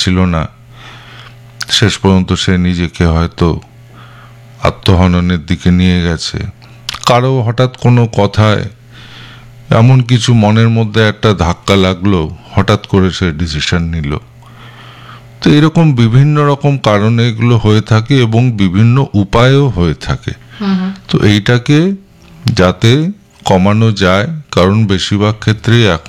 পারছিল না, শেষ পর্যন্ত সে নিজেকে হয়তো আত্মহননের দিকে নিয়ে গেছে। কারো হঠাৎ কোনো কথায় এমন কিছু মনের মধ্যে একটা ধাক্কা লাগলো, হঠাৎ করে সে ডিসিশন নিল। তো এরকম বিভিন্ন রকম কারণে এগুলো হয়ে থাকে এবং বিভিন্ন উপায়ও হয়ে থাকে। তো এইটাকে যাতে কমানো যায়, কারণ বেশিরভাগ ক্ষেত্রেই এখন